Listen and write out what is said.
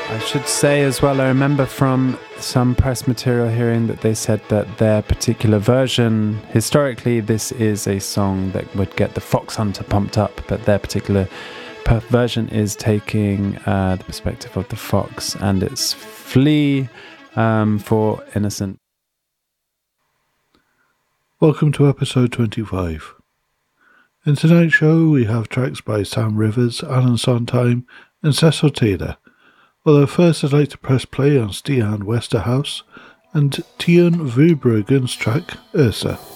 I should say as well, I remember from some press material hearing that they said that their particular version, historically this is a song that would get the Fox Hunter pumped up, but their particular version is taking the perspective of the fox, and it's Flee for Innocent. Welcome to episode 25. In tonight's show we have tracks by Sam Rivers, Alan Sondheim and Cecil Taylor. Although first I'd like to press play on Stian Westerhouse and Tian Verbruggen's track Ursa.